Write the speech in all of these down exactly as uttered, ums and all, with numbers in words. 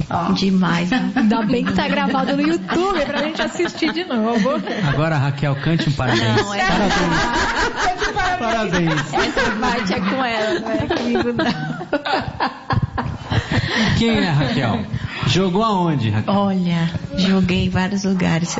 Oh. Demais, né? Ainda bem que tá gravado no YouTube pra gente assistir de novo. Agora, Raquel, cante um parabéns. Não, é... Parabéns. Parabéns. Essa parte é com ela, não é comigo, não. Quem é a Raquel? Jogou aonde, Raquel? Olha, joguei em vários lugares.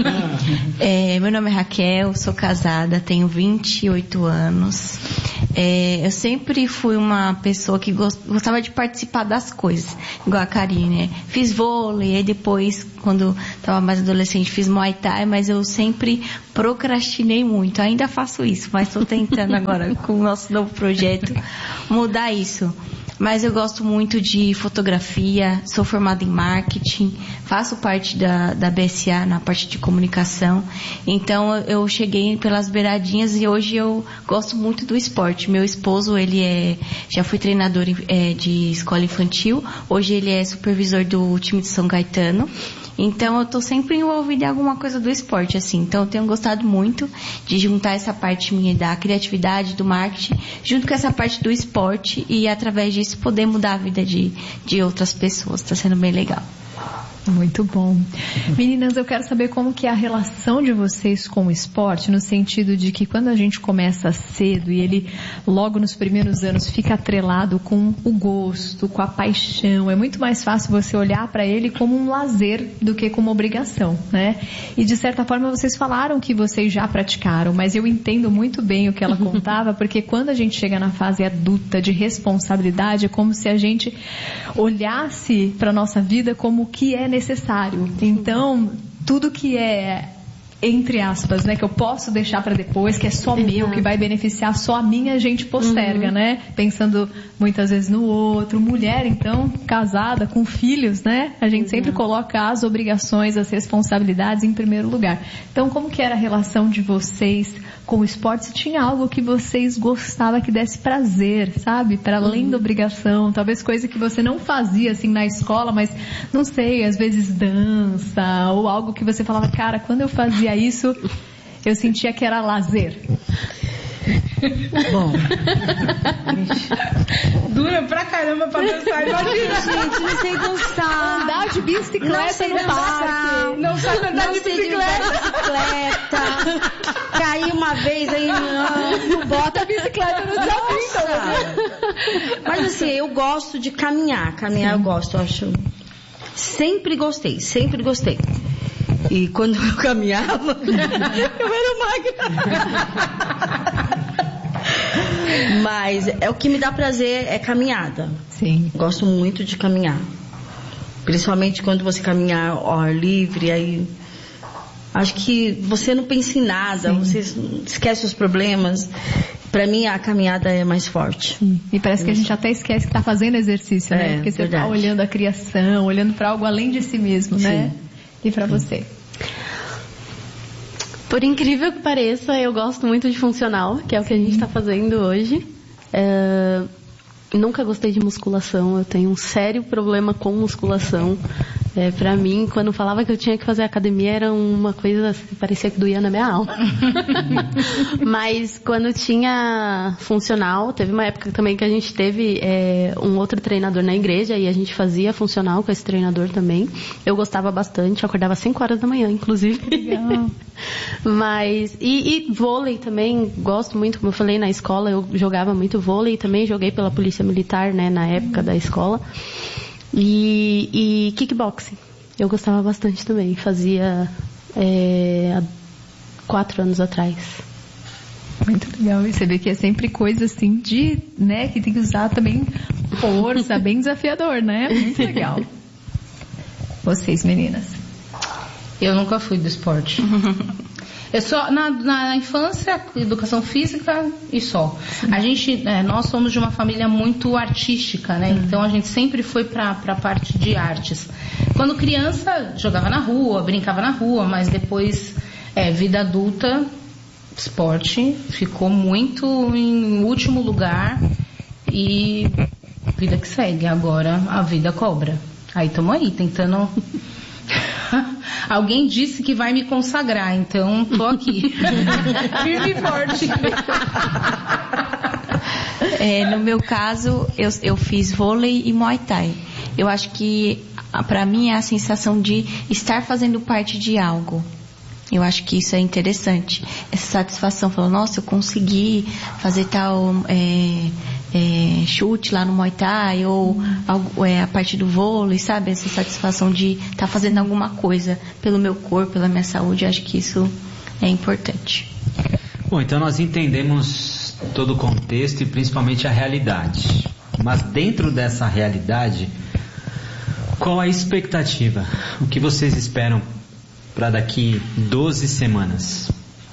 É, meu nome é Raquel, sou casada, tenho vinte e oito anos. É, eu sempre fui uma pessoa que gostava de participar das coisas, igual a Karine, né? Fiz vôlei, aí depois, quando estava mais adolescente, fiz Muay Thai, mas eu sempre procrastinei muito. Ainda faço isso, mas estou tentando agora, com o nosso novo projeto, mudar isso. Mas eu gosto muito de fotografia, sou formada em marketing, faço parte da, da B S A na parte de comunicação. Então eu cheguei pelas beiradinhas e hoje eu gosto muito do esporte. Meu esposo, ele é, já foi treinador é, de escola infantil, hoje ele é supervisor do time de São Caetano. Então eu tô sempre envolvida em alguma coisa do esporte, assim. Então eu tenho gostado muito de juntar essa parte minha da criatividade, do marketing, junto com essa parte do esporte e através disso poder mudar a vida de, de outras pessoas. Tá sendo bem legal. Muito bom. Meninas, eu quero saber como que é a relação de vocês com o esporte, no sentido de que quando a gente começa cedo e ele logo nos primeiros anos fica atrelado com o gosto, com a paixão, é muito mais fácil você olhar para ele como um lazer do que como obrigação, né? E de certa forma vocês falaram que vocês já praticaram, mas eu entendo muito bem o que ela contava, porque quando a gente chega na fase adulta de responsabilidade, é como se a gente olhasse para a nossa vida como o que é necessário. Então, tudo que é, entre aspas, né, que eu posso deixar para depois, que é só uhum. meu, que vai beneficiar só a minha, a gente posterga, uhum. né? Pensando muitas vezes no outro. Mulher, então, casada, com filhos, né? A gente uhum. sempre coloca as obrigações, as responsabilidades em primeiro lugar. Então, como que era a relação de vocês com o esporte? Se tinha algo que vocês gostavam que desse prazer, sabe? Para além uhum. da obrigação, talvez coisa que você não fazia assim na escola, mas não sei, às vezes dança ou algo que você falava, cara, quando eu fazia isso, eu sentia que era lazer. Bom, dura pra caramba pra dançar. Imagina, gente, não sei dançar. Andar de bicicleta no parque. Não sabe andar não de sei bicicleta. De bicicleta. Caí uma vez aí. Não bota a bicicleta no seu. Mas assim, eu gosto de caminhar. Caminhar Sim. eu gosto, eu acho. Sempre gostei, sempre gostei. E quando eu caminhava, eu era magra. Mas é o que me dá prazer é caminhada. Sim. Gosto muito de caminhar. Principalmente quando você caminhar ao ar livre, aí acho que você não pensa em nada, Sim. você esquece os problemas. Pra mim a caminhada é mais forte. Sim. E parece que a gente até esquece que tá fazendo exercício, né? É, Porque você verdade. tá olhando a criação, olhando pra algo além de si mesmo, Sim. né? E pra você? Por incrível que pareça, eu gosto muito de funcional, que é o que a gente está fazendo hoje. É, nunca gostei de musculação, eu tenho um sério problema com musculação. É, pra mim, quando falava que eu tinha que fazer academia, era uma coisa assim, parecia que doía na minha alma. Mas quando tinha funcional, teve uma época também que a gente teve é, um outro treinador na igreja e a gente fazia funcional com esse treinador também. Eu gostava bastante, eu acordava às cinco horas da manhã, inclusive. Legal. Mas, e, e vôlei também, gosto muito, como eu falei, na escola eu jogava muito vôlei, também joguei pela Polícia Militar, né, na época uhum. da escola. E, e kickboxing, eu gostava bastante também, fazia é, há quatro anos atrás. Muito legal, e você vê que é sempre coisa assim de, né, que tem que usar também força, bem desafiador, né? Muito legal. Vocês, meninas? Eu nunca fui do esporte. Eu só, na, na infância, educação física e só. A gente, é, nós somos de uma família muito artística, né? Uhum. Então a gente sempre foi pra, pra parte de artes. Quando criança, jogava na rua, brincava na rua, mas depois, é, vida adulta, esporte, ficou muito em último lugar e vida que segue. Agora a vida cobra. Aí estamos aí, tentando... Alguém disse que vai me consagrar, então tô aqui. Firme e forte. É, no meu caso, eu, eu fiz vôlei e Muay Thai. Eu acho que para mim é a sensação de estar fazendo parte de algo. Eu acho que isso é interessante. Essa satisfação, falando, nossa, eu consegui fazer tal é, é, chute lá no Muay Thai, ou algo, é, a parte do vôlei, sabe? Essa satisfação de estar tá fazendo alguma coisa pelo meu corpo, pela minha saúde. Eu acho que isso é importante. Bom, então nós entendemos todo o contexto e principalmente a realidade. Mas dentro dessa realidade, qual a expectativa? O que vocês esperam para daqui doze semanas?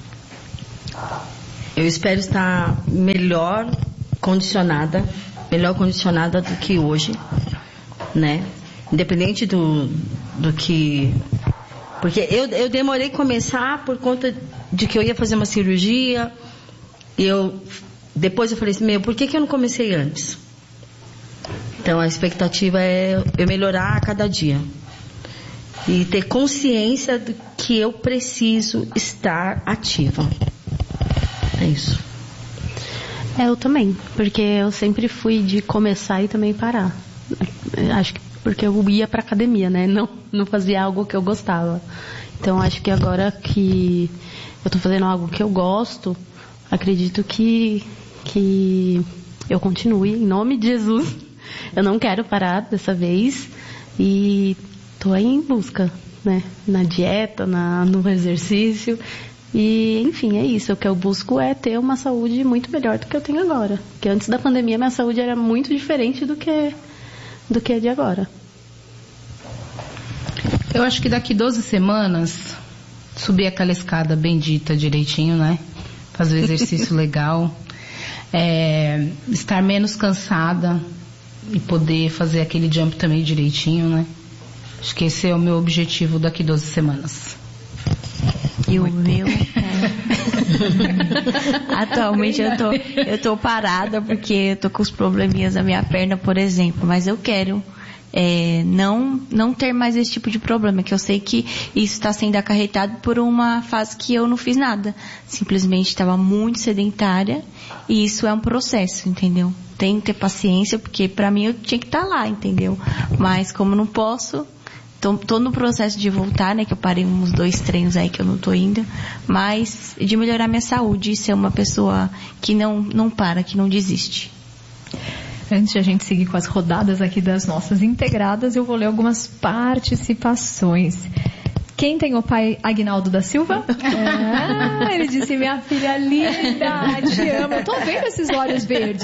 Eu espero estar melhor condicionada, melhor condicionada do que hoje, né? Independente do, do que... Porque eu, eu demorei a começar por conta de que eu ia fazer uma cirurgia, e eu... Depois eu falei assim, meu, por que que eu não comecei antes? Então a expectativa é eu melhorar a cada dia. E ter consciência de que eu preciso estar ativa. É isso. É, eu também, porque eu sempre fui de começar e também parar. Acho que porque eu ia pra academia, né? Não, não fazia algo que eu gostava. Então acho que agora que eu tô fazendo algo que eu gosto, acredito que, que eu continue, em nome de Jesus. Eu não quero parar dessa vez e tô aí em busca, né? Na dieta, na, no exercício. E, enfim, é isso. O que eu busco é ter uma saúde muito melhor do que eu tenho agora. Porque antes da pandemia, minha saúde era muito diferente do que, do que a de agora. Eu acho que daqui doze semanas, subir aquela escada bendita direitinho, né? Fazer o exercício legal. É, estar menos cansada e poder fazer aquele jump também direitinho, né? Acho que esse é o meu objetivo daqui doze semanas. E o meu é... Atualmente eu tô, eu tô parada porque eu tô com os probleminhas na minha perna, por exemplo. Mas eu quero é, não, não ter mais esse tipo de problema, que eu sei que isso está sendo acarretado por uma fase que eu não fiz nada. Simplesmente estava muito sedentária e isso é um processo, entendeu? Tem que ter paciência, porque pra mim eu tinha que estar lá, entendeu? Mas como não posso... Tô, tô no processo de voltar, né? Que eu parei uns dois treinos aí que eu não tô indo. Mas de melhorar minha saúde e ser uma pessoa que não, não para, que não desiste. Antes de a gente seguir com as rodadas aqui das nossas integradas, eu vou ler algumas participações. Quem tem o pai Aguinaldo da Silva? Ah, ele disse, minha filha linda, te amo. Eu tô vendo esses olhos verdes.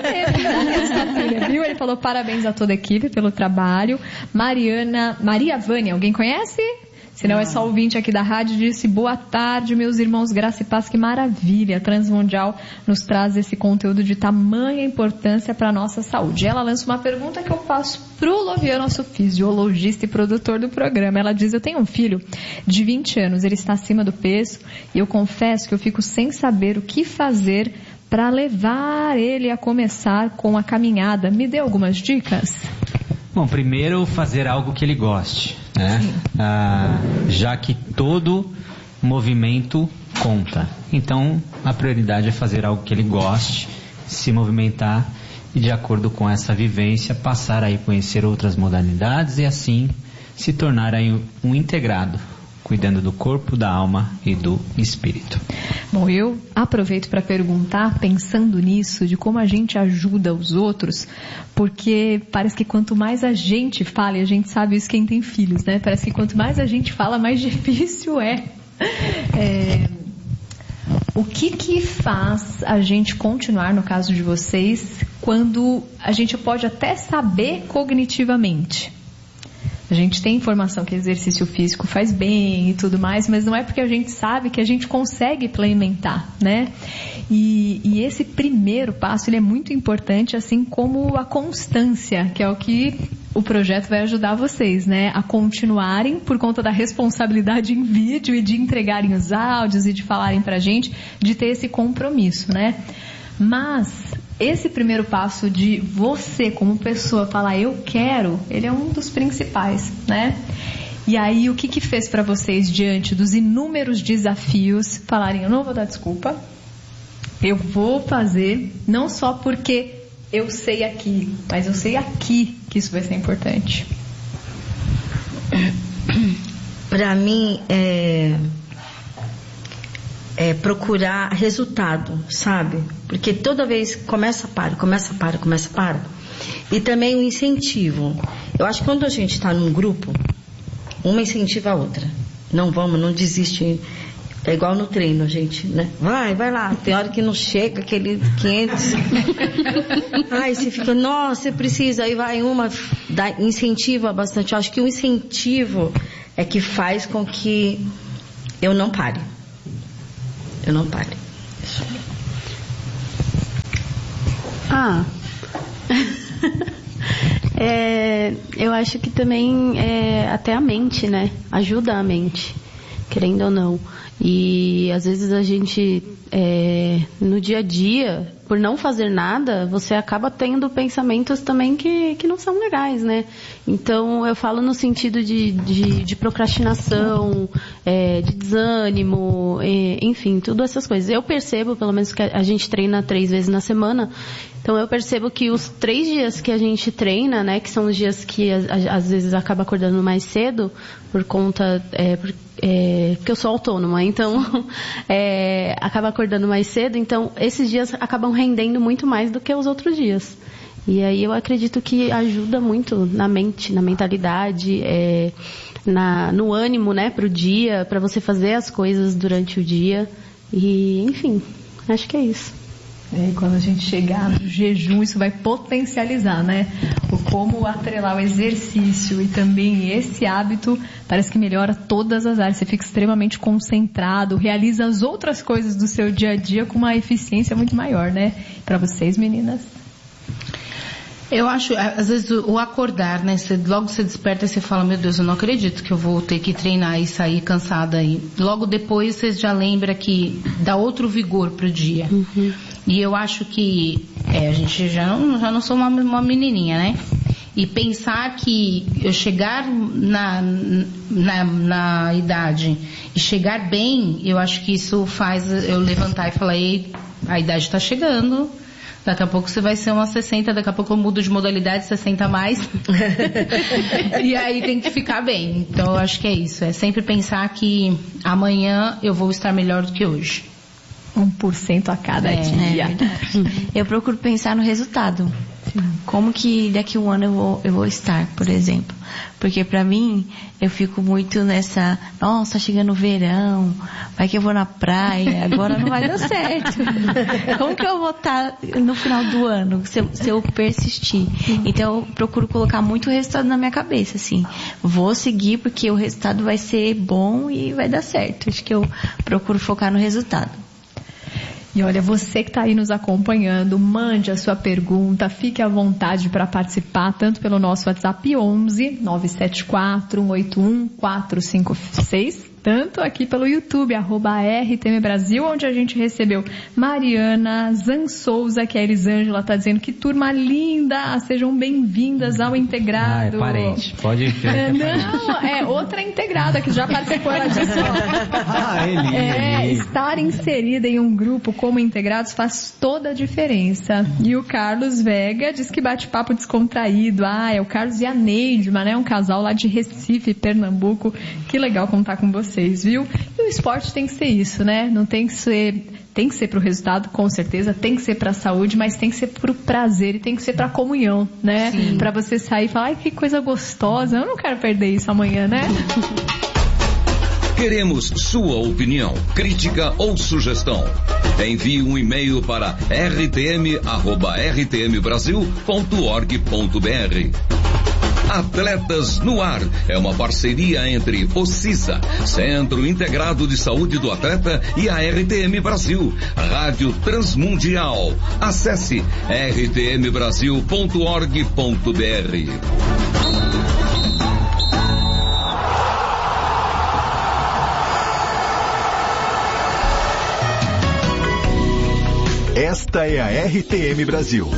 Essa filha, viu? Ele falou parabéns a toda a equipe pelo trabalho. Mariana, Maria Vânia, alguém conhece? Se não, é só ouvinte aqui da rádio, disse, boa tarde, meus irmãos, graça e paz, que maravilha. Transmundial nos traz esse conteúdo de tamanha importância para a nossa saúde. Ela lança uma pergunta que eu faço pro Loviano, nosso fisiologista e produtor do programa. Ela diz, eu tenho um filho de vinte anos, ele está acima do peso e eu confesso que eu fico sem saber o que fazer para levar ele a começar com a caminhada. Me dê algumas dicas? Bom, primeiro fazer algo que ele goste, né? Ah, já que todo movimento conta. Então, a prioridade é fazer algo que ele goste, se movimentar e, de acordo com essa vivência, passar a conhecer outras modalidades e assim se tornar aí um integrado, cuidando do corpo, da alma e do espírito. Bom, eu aproveito para perguntar, pensando nisso, de como a gente ajuda os outros, porque parece que quanto mais a gente fala, e a gente sabe isso quem tem filhos, né? Parece que quanto mais a gente fala, mais difícil é. é... O que que faz a gente continuar, no caso de vocês, quando a gente pode até saber cognitivamente? A gente tem informação que exercício físico faz bem e tudo mais, mas não é porque a gente sabe que a gente consegue implementar, né? E, e esse primeiro passo, ele é muito importante, assim como a constância, que é o que o projeto vai ajudar vocês, né? A continuarem por conta da responsabilidade em vídeo e de entregarem os áudios e de falarem pra gente, de ter esse compromisso, né? Mas esse primeiro passo de você como pessoa falar eu quero, ele é um dos principais, né? E aí o que que fez para vocês diante dos inúmeros desafios falarem eu não vou dar desculpa, eu vou fazer, não só porque eu sei aqui, mas eu sei aqui que isso vai ser importante? Para mim, é, é procurar resultado, sabe? Porque toda vez começa, para, começa, para, começa, para. E também o incentivo. Eu acho que quando a gente está num grupo, uma incentiva a outra. Não vamos, não desiste. É igual no treino, a gente, né? Vai, vai lá. Tem hora que não chega, aquele quinhentos. Ai, você fica, nossa, você precisa. Aí vai uma, dá, incentiva bastante. Eu acho que o incentivo é que faz com que eu não pare. Eu não pare. Ah... é, eu acho que também é, até a mente, né? Ajuda a mente, querendo ou não. E às vezes a gente, é, no dia a dia, por não fazer nada, você acaba tendo pensamentos também que, que não são legais, né? Então eu falo no sentido de, de, de procrastinação, é, de desânimo, é, enfim, tudo essas coisas. Eu percebo, pelo menos que a gente treina três vezes na semana, então eu percebo que os três dias que a gente treina, né, que são os dias que às vezes acaba acordando mais cedo, por conta, é, por, é, porque eu sou autônoma, então é, acaba acordando mais cedo, então esses dias acabam rendendo muito mais do que os outros dias. E aí eu acredito que ajuda muito na mente, na mentalidade, é, na, no ânimo, né, pro dia, para você fazer as coisas durante o dia. E, enfim, acho que é isso. É, quando a gente chegar no jejum, isso vai potencializar, né? O como atrelar o exercício e também esse hábito, parece que melhora todas as áreas. Você fica extremamente concentrado, realiza as outras coisas do seu dia a dia com uma eficiência muito maior, né? Para vocês, meninas? Eu acho, às vezes, o acordar, né? Você, logo você desperta e você fala, meu Deus, eu não acredito que eu vou ter que treinar e sair cansada aí. Logo depois você já lembra que dá outro vigor pro dia. Uhum. E eu acho que, é, a gente já não, já não sou uma, uma menininha, né? E pensar que eu chegar na, na, na idade e chegar bem, eu acho que isso faz eu levantar e falar, ei, a idade está chegando. Daqui a pouco você vai ser uma sessenta, daqui a pouco eu mudo de modalidade, sessenta a mais. E aí tem que ficar bem. Então eu acho que é isso. É sempre pensar que amanhã eu vou estar melhor do que hoje. um por cento a cada é, dia. É eu procuro pensar no resultado. Sim. Como que daqui a um ano eu vou, eu vou estar, por exemplo. Porque pra mim, eu fico muito nessa, nossa, chegando o verão, vai que eu vou na praia, agora não vai dar certo. Como que eu vou estar no final do ano, se eu, se eu persistir? Então eu procuro colocar muito o resultado na minha cabeça, assim. Vou seguir porque o resultado vai ser bom e vai dar certo. Acho que eu procuro focar no resultado. E olha, você que está aí nos acompanhando, mande a sua pergunta, fique à vontade para participar, tanto pelo nosso WhatsApp onze nove sete quatro, um oito um, quatro cinco seis, tanto aqui pelo YouTube, arroba R T M Brasil, onde a gente recebeu Mariana Zan Souza, que a Elisângela está dizendo que turma linda, sejam bem-vindas ao Integrado. Ah, é parente, pode ir. É, não, é outra integrada que já participou, ela disse, ó, ah, ele, é, ele. estar inserida em um grupo como integrados faz toda a diferença. E o Carlos Vega diz que bate-papo descontraído. Ah, é o Carlos e a Neidma, né? Um casal lá de Recife, Pernambuco. Que legal contar com vocês, viu? E o esporte tem que ser isso, né? Não tem que ser... Tem que ser pro resultado, com certeza, tem que ser pra saúde, mas tem que ser pro prazer e tem que ser pra comunhão, né? Sim. Pra você sair e falar, ai, que coisa gostosa, eu não quero perder isso amanhã, né? Queremos sua opinião, crítica ou sugestão. Envie um e-mail para r t m arroba r t m brasil ponto org ponto b r. Atletas no Ar é uma parceria entre o CISA, Centro Integrado de Saúde do Atleta, e a R T M Brasil, Rádio Transmundial. Acesse r t m brasil ponto org ponto b r. Esta é a R T M Brasil.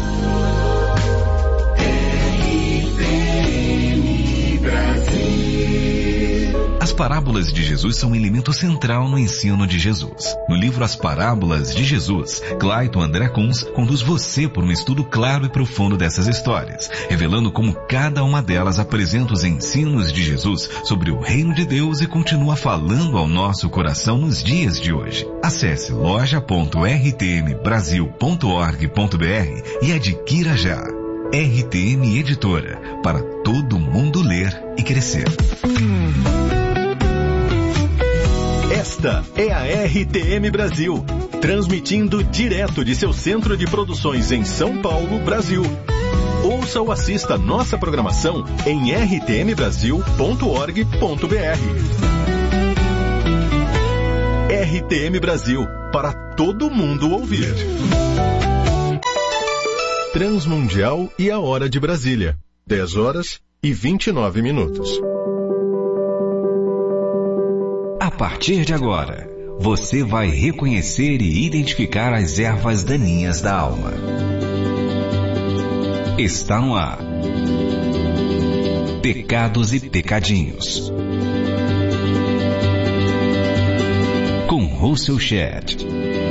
As parábolas de Jesus são um elemento central no ensino de Jesus. No livro As Parábolas de Jesus, Clayton André Kunz conduz você por um estudo claro e profundo dessas histórias, revelando como cada uma delas apresenta os ensinos de Jesus sobre o reino de Deus e continua falando ao nosso coração nos dias de hoje. Acesse loja ponto r t m brasil ponto org ponto b r e adquira já. R T M Editora, para todo mundo ler e crescer. Esta é a R T M Brasil, transmitindo direto de seu centro de produções em São Paulo, Brasil. Ouça ou assista nossa programação em r t m brasil ponto org ponto b r. R T M Brasil, para todo mundo ouvir. Transmundial e a hora de Brasília, dez horas e vinte e nove minutos. A partir de agora, você vai reconhecer e identificar as ervas daninhas da alma. Está no ar. Pecados e Pecadinhos. Com Russell Shedd.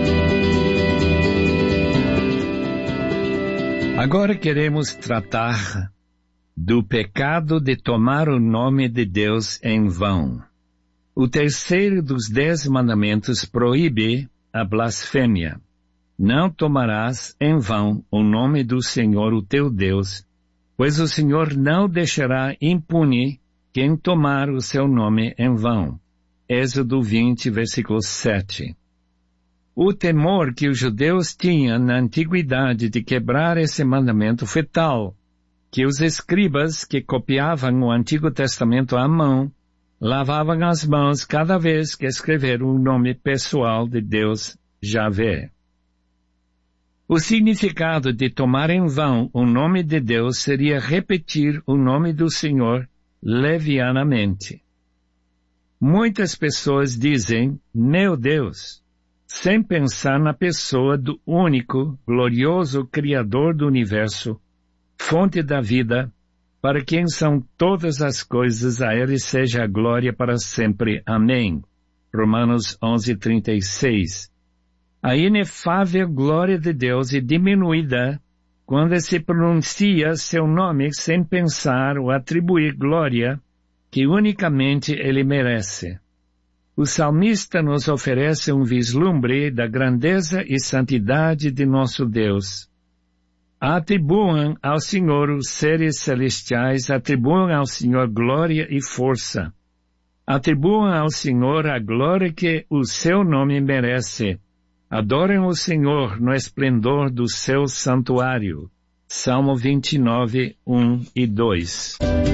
Agora queremos tratar do pecado de tomar o nome de Deus em vão. O terceiro dos dez mandamentos proíbe a blasfêmia. Não tomarás em vão o nome do Senhor, o teu Deus, pois o Senhor não deixará impune quem tomar o seu nome em vão. Êxodo vinte, versículo sete. O temor que os judeus tinham na antiguidade de quebrar esse mandamento foi tal que os escribas que copiavam o Antigo Testamento à mão lavavam as mãos cada vez que escreveram o nome pessoal de Deus, Javé. O significado de tomar em vão o nome de Deus seria repetir o nome do Senhor levianamente. Muitas pessoas dizem, meu Deus, sem pensar na pessoa do único, glorioso Criador do Universo, fonte da vida, para quem são todas as coisas, a Ele seja a glória para sempre. Amém. Romanos onze, trinta e seis. A inefável glória de Deus é diminuída quando se pronuncia seu nome sem pensar ou atribuir glória que unicamente Ele merece. O salmista nos oferece um vislumbre da grandeza e santidade de nosso Deus. Atribuam ao Senhor os seres celestiais, atribuam ao Senhor glória e força. Atribuam ao Senhor a glória que o seu nome merece. Adorem o Senhor no esplendor do seu santuário. Salmo vinte e nove, um e dois.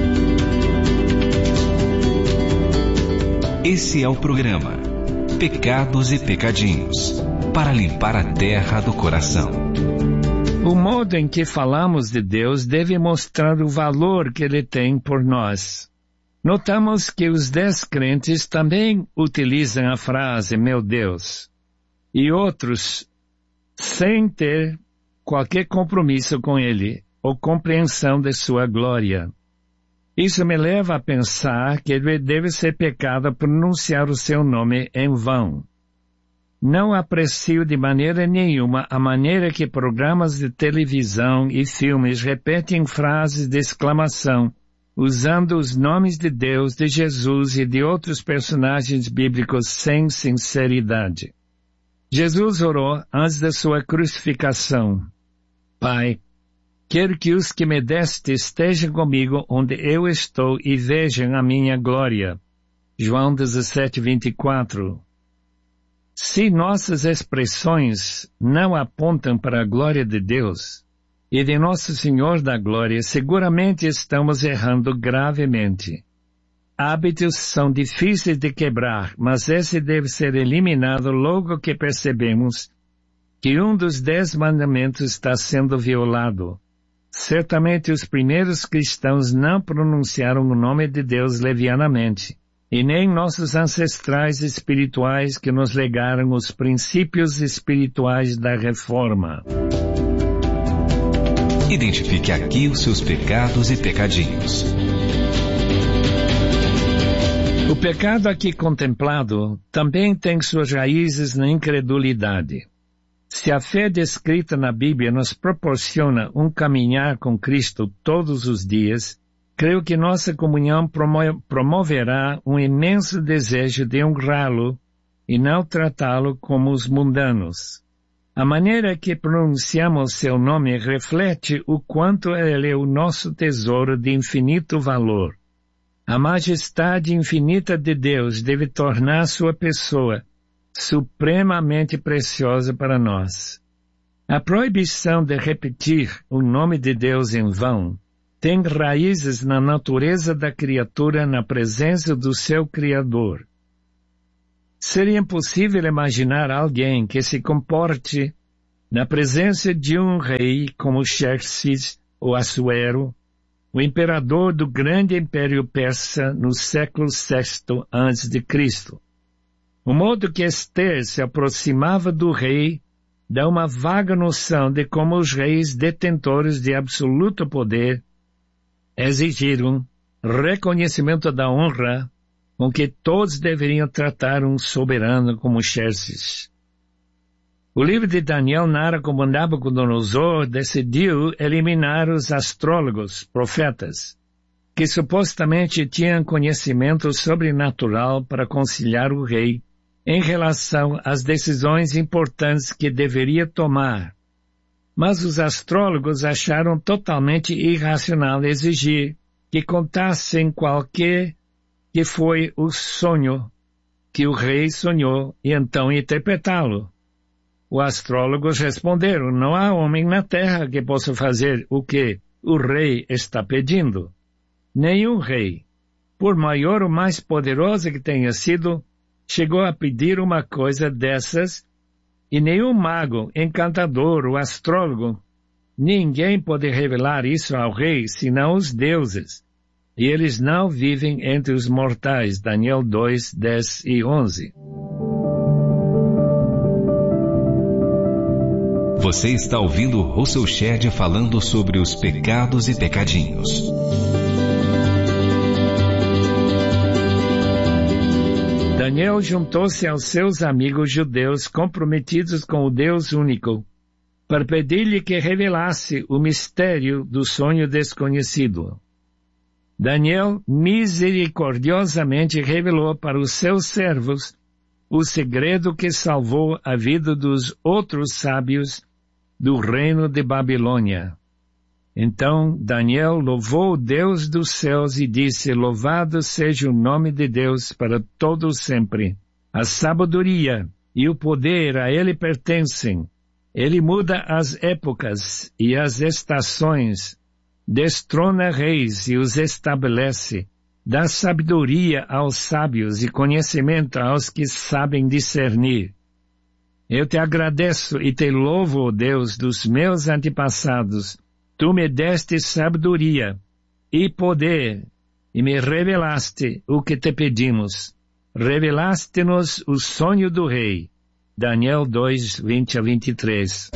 Esse é o programa Pecados e Pecadinhos, para limpar a terra do coração. O modo em que falamos de Deus deve mostrar o valor que Ele tem por nós. Notamos que os descrentes também utilizam a frase, meu Deus, e outros, sem ter qualquer compromisso com Ele ou compreensão de sua glória. Isso me leva a pensar que deve ser pecado pronunciar o seu nome em vão. Não aprecio de maneira nenhuma a maneira que programas de televisão e filmes repetem frases de exclamação, usando os nomes de Deus, de Jesus e de outros personagens bíblicos sem sinceridade. Jesus orou antes da sua crucificação. Pai, quero que os que me deste estejam comigo onde eu estou e vejam a minha glória. João dezessete, vinte e quatro. Se nossas expressões não apontam para a glória de Deus e de Nosso Senhor da Glória, seguramente estamos errando gravemente. Hábitos são difíceis de quebrar, mas esse deve ser eliminado logo que percebemos que um dos dez mandamentos está sendo violado. Certamente os primeiros cristãos não pronunciaram o nome de Deus levianamente, e nem nossos ancestrais espirituais que nos legaram os princípios espirituais da Reforma. Identifique aqui os seus pecados e pecadinhos. O O pecado aqui contemplado também tem suas raízes na incredulidade. Se a fé descrita na Bíblia nos proporciona um caminhar com Cristo todos os dias, creio que nossa comunhão promo- promoverá um imenso desejo de honrá-lo e não tratá-lo como os mundanos. A maneira que pronunciamos seu nome reflete o quanto ele é o nosso tesouro de infinito valor. A majestade infinita de Deus deve tornar sua pessoa supremamente preciosa para nós. A proibição de repetir o nome de Deus em vão tem raízes na natureza da criatura na presença do seu Criador. Seria impossível imaginar alguém que se comporte na presença de um rei como Xerxes ou Assuero, o imperador do grande império persa no século sexto antes de Cristo. O modo que Esther se aproximava do rei dá uma vaga noção de como os reis detentores de absoluto poder exigiram reconhecimento da honra com que todos deveriam tratar um soberano como Xerxes. O livro de Daniel narra como Nabucodonosor decidiu eliminar os astrólogos, profetas, que supostamente tinham conhecimento sobrenatural para conciliar o rei em relação às decisões importantes que deveria tomar. Mas os astrólogos acharam totalmente irracional exigir que contassem qualquer que foi o sonho que o rei sonhou e então interpretá-lo. Os astrólogos responderam: não há homem na terra que possa fazer o que o rei está pedindo. Nenhum rei, por maior ou mais poderoso que tenha sido, chegou a pedir uma coisa dessas, e nenhum mago, encantador ou astrólogo, ninguém pode revelar isso ao rei, senão os deuses. E eles não vivem entre os mortais. Daniel dois, dez e onze. Você está ouvindo Russell Shedd falando sobre os pecados e pecadinhos. Daniel juntou-se aos seus amigos judeus comprometidos com o Deus único, para pedir-lhe que revelasse o mistério do sonho desconhecido. Daniel misericordiosamente revelou para os seus servos o segredo que salvou a vida dos outros sábios do reino de Babilônia. Então Daniel louvou o Deus dos céus e disse: louvado seja o nome de Deus para todo sempre. A sabedoria e o poder a ele pertencem. Ele muda as épocas e as estações, destrona reis e os estabelece, dá sabedoria aos sábios e conhecimento aos que sabem discernir. Eu te agradeço e te louvo, ó Deus dos meus antepassados. Tu me deste sabedoria e poder, e me revelaste o que te pedimos. Revelaste-nos o sonho do rei. Daniel dois, vinte a vinte e três.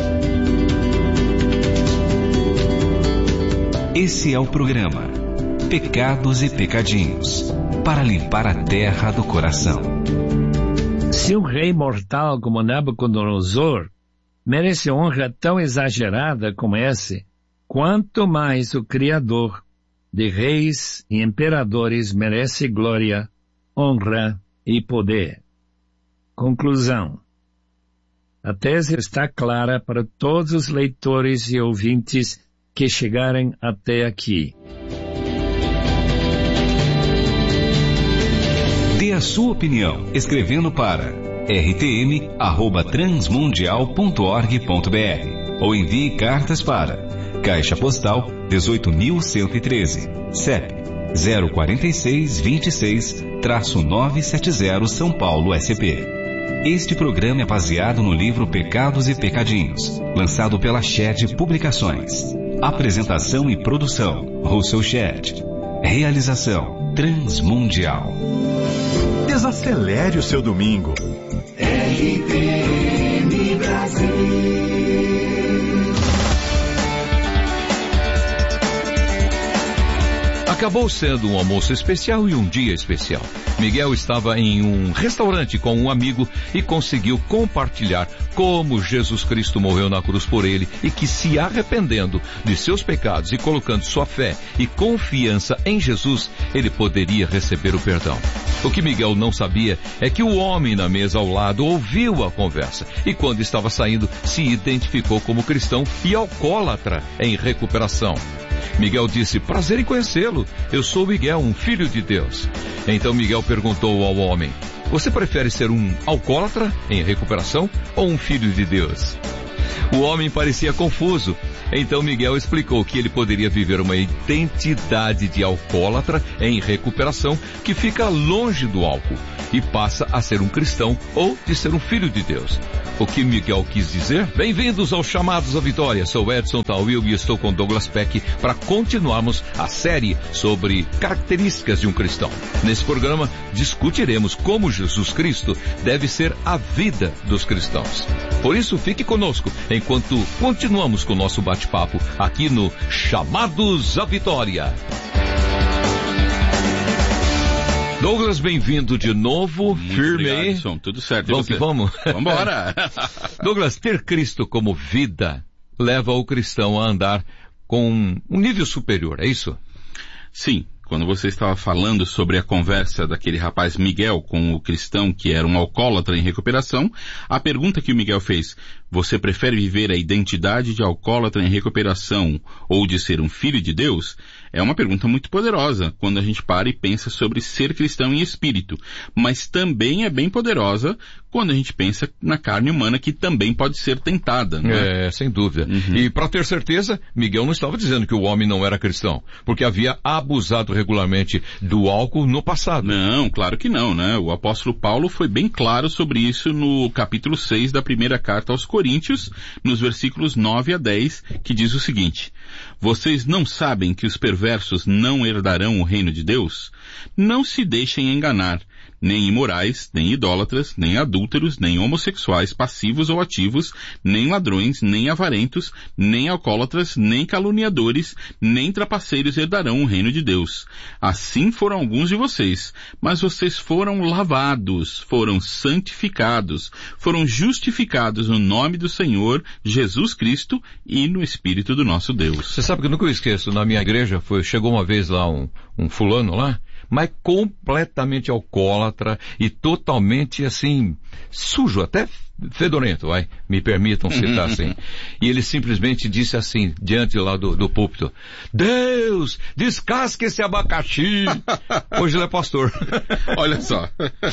Esse é o programa Pecados e Pecadinhos, para limpar a terra do coração. Se um rei mortal como Nabucodonosor merece honra tão exagerada como esse, quanto mais o Criador de reis e imperadores merece glória, honra e poder. Conclusão. A tese está clara para todos os leitores e ouvintes que chegarem até aqui. Dê a sua opinião escrevendo para r t m arroba transmundial ponto org ponto b r ou envie cartas para Caixa Postal dezoito mil cento e treze, C E P zero quatro seis, vinte e seis, novecentos e setenta, São Paulo, S P. Este programa é baseado no livro Pecados e Pecadinhos, lançado pela Shedd Publicações. Apresentação e produção, Russell Shedd. Realização, Transmundial. Desacelere o seu domingo. R T M Brasil. A Acabou sendo um almoço especial e um dia especial. Miguel estava em um restaurante com um amigo e conseguiu compartilhar como Jesus Cristo morreu na cruz por ele e que, se arrependendo de seus pecados e colocando sua fé e confiança em Jesus, ele poderia receber o perdão. O que Miguel não sabia é que o homem na mesa ao lado ouviu a conversa e, quando estava saindo, se identificou como cristão e alcoólatra em recuperação. Miguel disse: prazer em conhecê-lo, eu sou Miguel, um filho de Deus. Então Miguel perguntou ao homem: você prefere ser um alcoólatra em recuperação ou um filho de Deus? O homem parecia confuso. Então Miguel explicou que ele poderia viver uma identidade de alcoólatra em recuperação que fica longe do álcool e passa a ser um cristão ou de ser um filho de Deus. O que Miguel quis dizer? Bem-vindos aos Chamados à Vitória. Sou Edson Tawil e estou com Douglas Peck para continuarmos a série sobre características de um cristão. Nesse programa discutiremos como Jesus Cristo deve ser a vida dos cristãos. Por isso, fique conosco enquanto continuamos com o nosso bate-papo aqui no Chamados à Vitória. Douglas, bem-vindo de novo. Muito firme obrigado, aí. Edson. Tudo certo. Vamos que vamos? Vambora. Douglas, ter Cristo como vida leva o cristão a andar com um nível superior, é isso? Sim. Quando você estava falando sobre a conversa daquele rapaz Miguel com o cristão que era um alcoólatra em recuperação, a pergunta que o Miguel fez: você prefere viver a identidade de alcoólatra em recuperação ou de ser um filho de Deus? É uma pergunta muito poderosa quando a gente para e pensa sobre ser cristão em espírito, mas também é bem poderosa quando a gente pensa na carne humana, que também pode ser tentada, não é? É, sem dúvida. Uhum. E para ter certeza, Miguel não estava dizendo que o homem não era cristão, porque havia abusado regularmente do álcool no passado. Não, claro que não, né? O apóstolo Paulo foi bem claro sobre isso no capítulo seis da primeira carta aos Coríntios, nos versículos nove a dez, que diz o seguinte: vocês não sabem que os perversos não herdarão o reino de Deus? Não se deixem enganar. Nem imorais, nem idólatras, nem adúlteros, nem homossexuais passivos ou ativos, nem ladrões, nem avarentos, nem alcoólatras, nem caluniadores, nem trapaceiros herdarão o reino de Deus. Assim foram alguns de vocês, mas vocês foram lavados, foram santificados, foram justificados no nome do Senhor Jesus Cristo e no Espírito do nosso Deus. Você sabe que eu nunca esqueço, na minha igreja foi, chegou uma vez lá um, um fulano lá, mas completamente alcoólatra e totalmente, assim, sujo, até fedorento, vai, me permitam citar assim. E ele simplesmente disse assim, diante lá do, do púlpito: Deus, descasque esse abacaxi. Hoje ele é pastor. Olha só.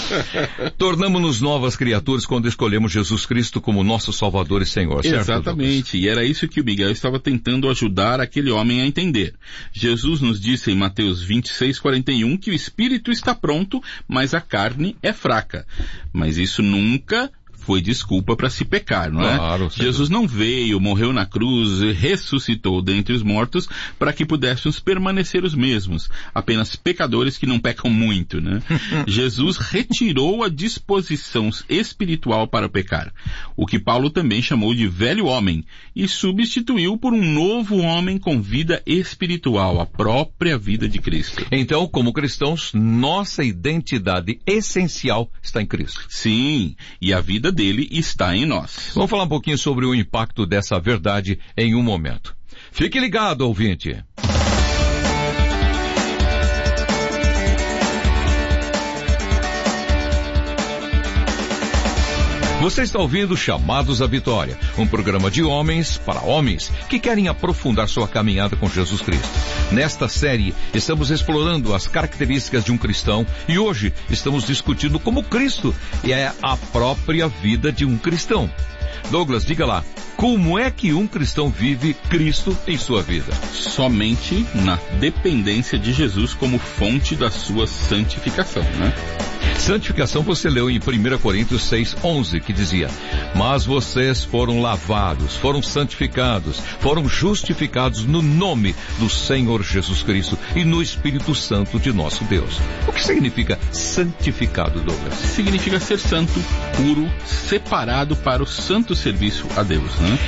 Tornamos-nos novas criaturas quando escolhemos Jesus Cristo como nosso Salvador e Senhor, certo? Exatamente, e era isso que o Miguel estava tentando ajudar aquele homem a entender. Jesus nos disse em Mateus vinte e seis, quarenta e um que o espírito está pronto, mas a carne é fraca. Mas isso nunca foi desculpa para se pecar, não é? Claro, Jesus não veio, morreu na cruz, ressuscitou dentre os mortos para que pudéssemos permanecer os mesmos, apenas pecadores que não pecam muito, né? Jesus retirou a disposição espiritual para pecar, o que Paulo também chamou de velho homem, e substituiu por um novo homem com vida espiritual, a própria vida de Cristo. Então, como cristãos, nossa identidade essencial está em Cristo. Sim, e a vida dele está em nós. Vamos falar um pouquinho sobre o impacto dessa verdade em um momento. Fique ligado, ouvinte. Você está ouvindo Chamados à Vitória, um programa de homens para homens que querem aprofundar sua caminhada com Jesus Cristo. Nesta série, estamos explorando as características de um cristão e hoje estamos discutindo como Cristo é a própria vida de um cristão. Douglas, diga lá, como é que um cristão vive Cristo em sua vida? Somente na dependência de Jesus como fonte da sua santificação, né? Santificação você leu em primeira Coríntios seis, onze, que dizia: mas vocês foram lavados, foram santificados, foram justificados no nome do Senhor Jesus Cristo e no Espírito Santo de nosso Deus. O que significa santificado, Douglas? Significa ser santo, puro, separado para o santo serviço a Deus, né?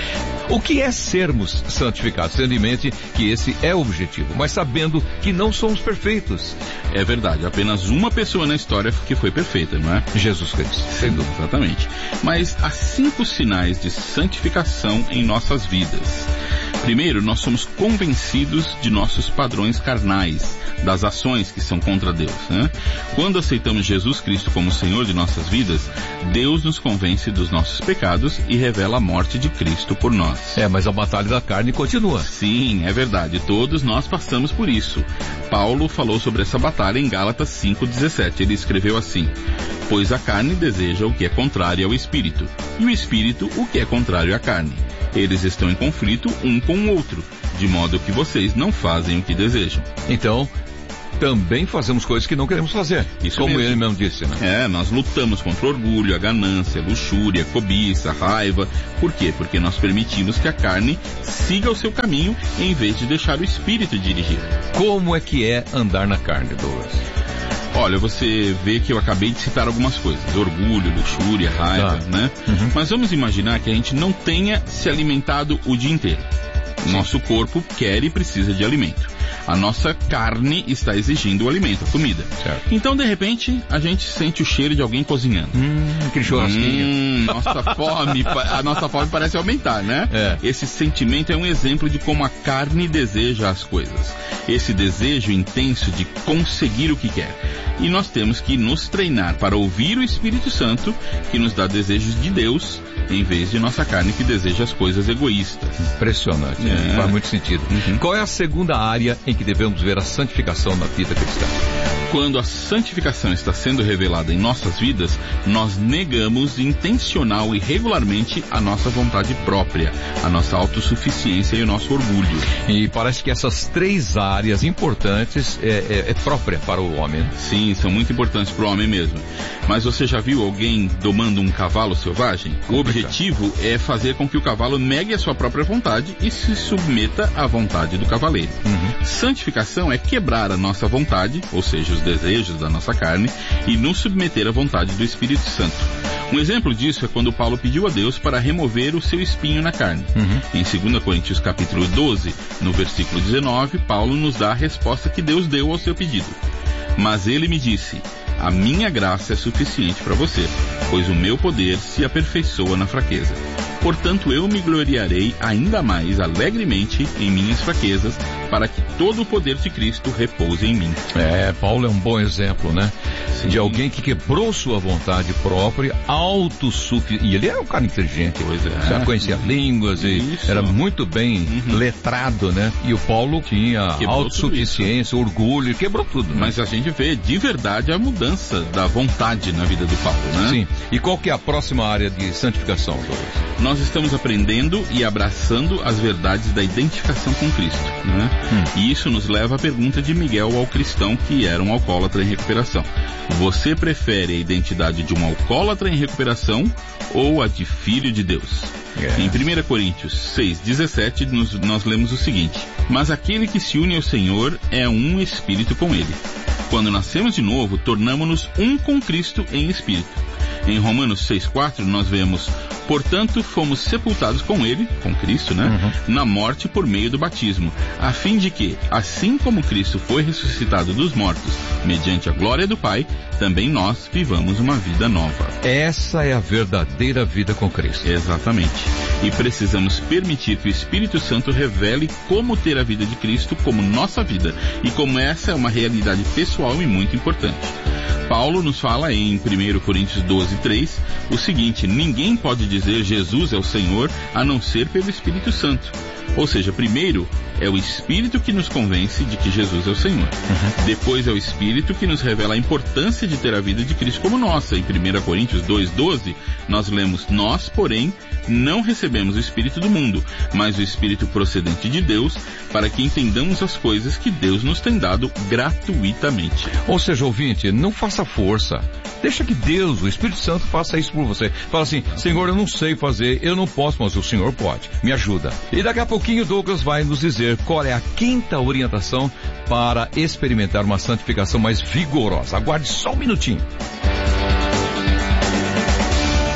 O que é sermos santificados? Tendo em mente que esse é o objetivo, mas sabendo que não somos perfeitos. É verdade, apenas uma pessoa na história que foi perfeita, não é? Jesus Cristo. Sem dúvida, exatamente. Mas há cinco sinais de santificação em nossas vidas. Primeiro, nós somos convencidos de nossos padrões carnais, das ações que são contra Deus, né? Quando aceitamos Jesus Cristo como Senhor de nossas vidas, Deus nos convence dos nossos pecados e revela a morte de Cristo por nós. É, mas a batalha da carne continua. Sim, é verdade. Todos nós passamos por isso. Paulo falou sobre essa batalha em Gálatas cinco, dezessete. Ele escreveu assim: pois a carne deseja o que é contrário ao Espírito, e o Espírito o que é contrário à carne. Eles estão em conflito um com o outro, de modo que vocês não fazem o que desejam. Então, também fazemos coisas que não queremos fazer. Isso como mesmo. ele mesmo disse, né? É, nós lutamos contra o orgulho, a ganância, a luxúria, a cobiça, a raiva. Por quê? Porque nós permitimos que a carne siga o seu caminho em vez de deixar o Espírito dirigir. Como é que é andar na carne, Douglas? Olha, você vê que eu acabei de citar algumas coisas. Orgulho, luxúria, raiva, tá. né? Uhum. Mas vamos imaginar que a gente não tenha se alimentado o dia inteiro. Sim. Nosso corpo quer e precisa de alimento. A nossa carne está exigindo o alimento, a comida. Certo. Então, de repente, a gente sente o cheiro de alguém cozinhando. Hum, aquele churrasquinho. Hum, nossa fome, a nossa fome parece aumentar, né? É. Esse sentimento é um exemplo de como a carne deseja as coisas. Esse desejo intenso de conseguir o que quer. E nós temos que nos treinar para ouvir o Espírito Santo, que nos dá desejos de Deus, em vez de nossa carne que deseja as coisas egoístas. Impressionante, é. né? Faz muito sentido. Uhum. Qual é a segunda área em que devemos ver a santificação na vida cristã? Quando a santificação está sendo revelada em nossas vidas, nós negamos intencional e regularmente a nossa vontade própria, a nossa autossuficiência e o nosso orgulho. E parece que essas três áreas importantes é, é, é própria para o homem. Sim, são muito importantes para o homem mesmo. Mas você já viu alguém domando um cavalo selvagem? Complicado. O objetivo é fazer com que o cavalo negue a sua própria vontade e se submeta à vontade do cavaleiro. Uhum. Santificação é quebrar a nossa vontade, ou seja, os desejos da nossa carne, e nos submeter à vontade do Espírito Santo. Um exemplo disso é quando Paulo pediu a Deus para remover o seu espinho na carne. Uhum. Em dois Coríntios capítulo doze, no versículo dezenove, Paulo nos dá a resposta que Deus deu ao seu pedido. Mas ele me disse: a minha graça é suficiente para você, pois o meu poder se aperfeiçoa na fraqueza. Portanto, eu me gloriarei ainda mais alegremente em minhas fraquezas, para que todo o poder de Cristo repouse em mim. É, Paulo é um bom exemplo, né? Sim. De alguém que quebrou sua vontade própria, autossuficiente. E ele era um cara inteligente. Pois é. Já conhecia línguas e Isso. era muito bem Uhum. letrado, né? E o Paulo tinha Quebrou autossuficiência, orgulho, quebrou tudo, né? Mas a gente vê de verdade a mudança da vontade na vida do Paulo, né? Sim. E qual que é a próxima área de santificação, Douglas? Nós estamos aprendendo e abraçando as verdades da identificação com Cristo, né? Hum. E isso nos leva à pergunta de Miguel ao cristão que era um alcoólatra em recuperação. Você prefere a identidade de um alcoólatra em recuperação ou a de filho de Deus? É. Em primeira Coríntios seis, dezessete, nos, nós lemos o seguinte: mas aquele que se une ao Senhor é um espírito com ele. Quando nascemos de novo, tornamo-nos um com Cristo em espírito. Em Romanos seis, quatro, nós vemos: portanto, fomos sepultados com ele, com Cristo, né? Uhum. Na morte por meio do batismo, a fim de que, assim como Cristo foi ressuscitado dos mortos, mediante a glória do Pai, também nós vivamos uma vida nova. Essa é a verdadeira vida com Cristo. Exatamente. E precisamos permitir que o Espírito Santo revele como ter a vida de Cristo como nossa vida, e como essa é uma realidade pessoal e muito importante. Paulo nos fala em primeira Coríntios doze, três, o seguinte: ninguém pode dizer Jesus é o Senhor a não ser pelo Espírito Santo. Ou seja, primeiro é o Espírito que nos convence de que Jesus é o Senhor. Uhum. Depois é o Espírito que nos revela a importância de ter a vida de Cristo como nossa. Em primeira Coríntios dois, doze, nós lemos: nós, porém, não recebemos o Espírito do mundo, mas o Espírito procedente de Deus, para que entendamos as coisas que Deus nos tem dado gratuitamente. Ou seja, ouvinte, não faça força. Deixa que Deus, o Espírito Santo, faça isso por você. Fala assim: Senhor, eu não sei fazer, eu não posso, mas o Senhor pode. Me ajuda. E daqui a pouquinho Douglas vai nos dizer qual é a quinta orientação para experimentar uma santificação mais vigorosa. Aguarde só um minutinho.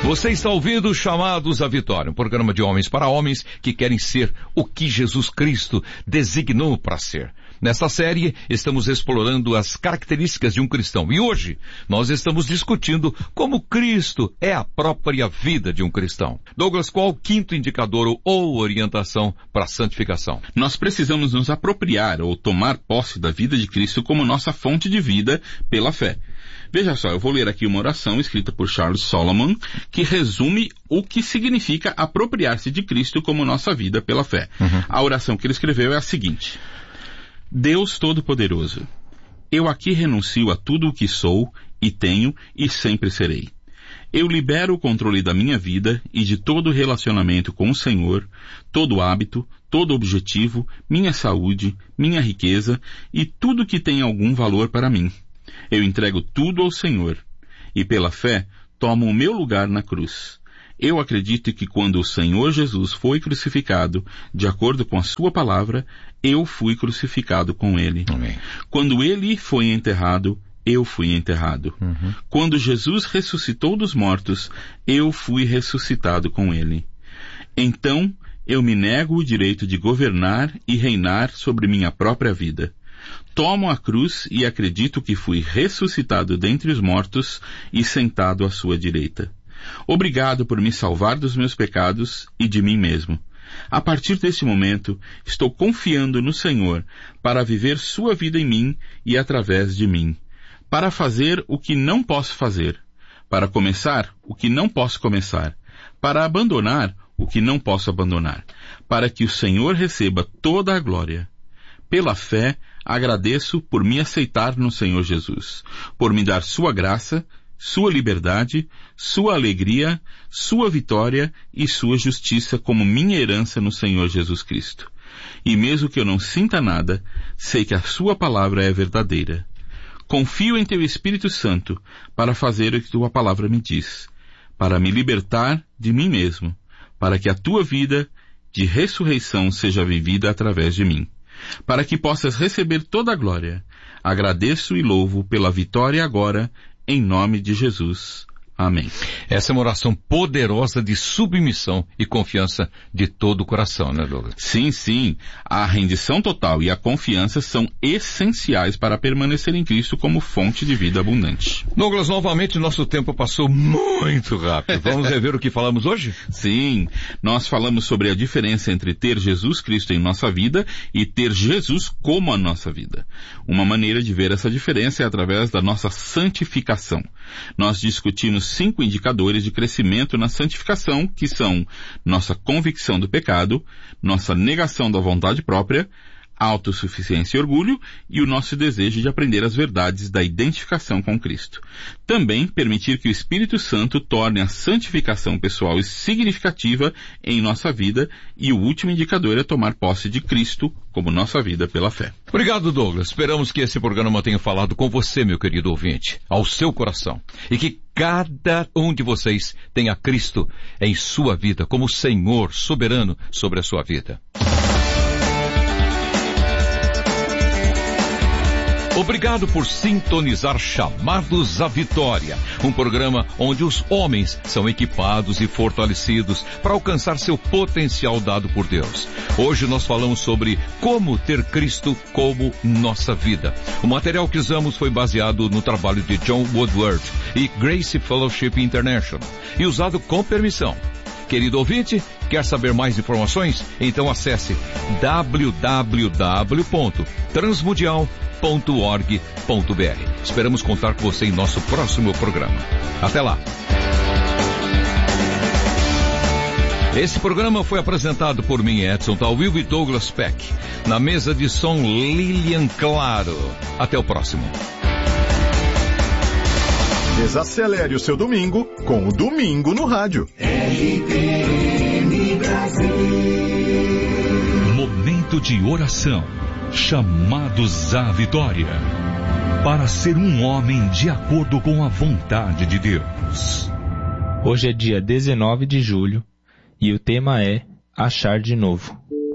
Você está ouvindo Chamados à Vitória, um programa de homens para homens que querem ser o que Jesus Cristo designou para ser. Nesta série, estamos explorando as características de um cristão. E hoje, nós estamos discutindo como Cristo é a própria vida de um cristão. Douglas, qual o quinto indicador ou orientação para a santificação? Nós precisamos nos apropriar ou tomar posse da vida de Cristo como nossa fonte de vida pela fé. Veja só, eu vou ler aqui uma oração escrita por Charles Solomon, que resume o que significa apropriar-se de Cristo como nossa vida pela fé. Uhum. A oração que ele escreveu é a seguinte: Deus Todo-Poderoso, eu aqui renuncio a tudo o que sou e tenho e sempre serei. Eu libero o controle da minha vida e de todo relacionamento com o Senhor, todo hábito, todo objetivo, minha saúde, minha riqueza e tudo que tem algum valor para mim. Eu entrego tudo ao Senhor e pela fé tomo o meu lugar na cruz. Eu acredito que quando o Senhor Jesus foi crucificado, de acordo com a sua palavra, eu fui crucificado com ele. Amém. Quando ele foi enterrado, eu fui enterrado. Uhum. Quando Jesus ressuscitou dos mortos, eu fui ressuscitado com ele. Então, eu me nego o direito de governar e reinar sobre minha própria vida. Tomo a cruz e acredito que fui ressuscitado dentre os mortos e sentado à sua direita. Obrigado por me salvar dos meus pecados e de mim mesmo. A partir deste momento, estou confiando no Senhor para viver sua vida em mim e através de mim, para fazer o que não posso fazer, para começar o que não posso começar, para abandonar o que não posso abandonar, para que o Senhor receba toda a glória. Pela fé, agradeço por me aceitar no Senhor Jesus, por me dar sua graça, sua liberdade, sua alegria, sua vitória e sua justiça como minha herança no Senhor Jesus Cristo. E mesmo que eu não sinta nada, sei que a sua palavra é verdadeira. Confio em teu Espírito Santo para fazer o que tua palavra me diz, para me libertar de mim mesmo, para que a tua vida de ressurreição seja vivida através de mim, para que possas receber toda a glória. Agradeço e louvo pela vitória agora, em nome de Jesus. Amém. Essa é uma oração poderosa de submissão e confiança de todo o coração, né, Douglas? Sim, sim. A rendição total e a confiança são essenciais para permanecer em Cristo como fonte de vida abundante. Douglas, novamente nosso tempo passou muito rápido. Vamos rever o que falamos hoje? Sim. Nós falamos sobre a diferença entre ter Jesus Cristo em nossa vida e ter Jesus como a nossa vida. Uma maneira de ver essa diferença é através da nossa santificação. Nós discutimos cinco indicadores de crescimento na santificação, que são nossa convicção do pecado, nossa negação da vontade própria, autossuficiência e orgulho, e o nosso desejo de aprender as verdades da identificação com Cristo. Também permitir que o Espírito Santo torne a santificação pessoal significativa em nossa vida, e o último indicador é tomar posse de Cristo como nossa vida pela fé. Obrigado, Douglas. Esperamos que esse programa tenha falado com você, meu querido ouvinte, ao seu coração, e que cada um de vocês tenha Cristo em sua vida como Senhor soberano sobre a sua vida. Obrigado por sintonizar Chamados à Vitória, um programa onde os homens são equipados e fortalecidos para alcançar seu potencial dado por Deus. Hoje nós falamos sobre como ter Cristo como nossa vida. O material que usamos foi baseado no trabalho de John Woodward e Grace Fellowship International e usado com permissão. Querido ouvinte, quer saber mais informações? Então acesse w w w ponto transmundial ponto org ponto b r. Esperamos contar com você em nosso próximo programa. Até lá! Esse programa foi apresentado por mim, Edson Tawil e Douglas Peck. Na mesa de som, Lilian Claro. Até o próximo. Desacelere o seu domingo com o Domingo no Rádio. R T M Brasil. Momento de oração. Chamados à Vitória. Para ser um homem de acordo com a vontade de Deus. Hoje é dia dezenove de julho e o tema é Achar de Novo.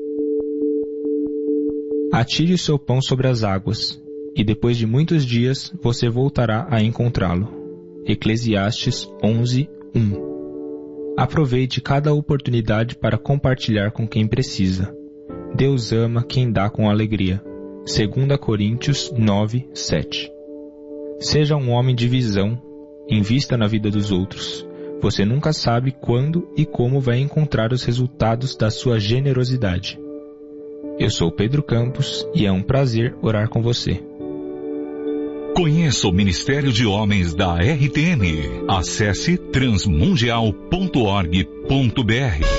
Atire o seu pão sobre as águas, e depois de muitos dias você voltará a encontrá-lo. Eclesiastes onze, um. Aproveite cada oportunidade para compartilhar com quem precisa. Deus ama quem dá com alegria. Segunda Coríntios nove, sete. Seja um homem de visão, invista na vida dos outros. Você nunca sabe quando e como vai encontrar os resultados da sua generosidade. Eu sou Pedro Campos e é um prazer orar com você. Conheça o Ministério de Homens da R T M. Acesse transmundial ponto org ponto br.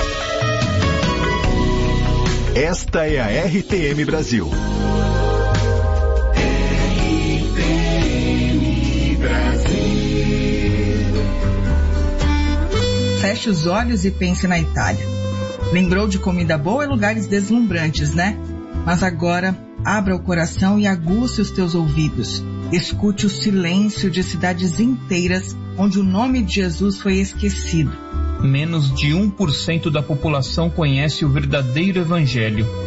Esta é a R T M Brasil. R T M Brasil. Feche os olhos e pense na Itália. Lembrou de comida boa e lugares deslumbrantes, né? Mas agora, abra o coração e aguce os teus ouvidos. Escute o silêncio de cidades inteiras onde o nome de Jesus foi esquecido. Menos de um por cento da população conhece o verdadeiro Evangelho.